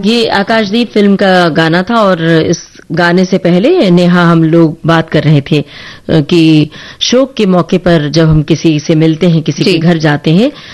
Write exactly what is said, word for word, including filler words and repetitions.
ये आकाशदीप फिल्म का गाना था और इस गाने से पहले नेहा हम लोग बात कर रहे थे कि शोक के मौके पर जब हम किसी से मिलते हैं, किसी के घर जाते हैं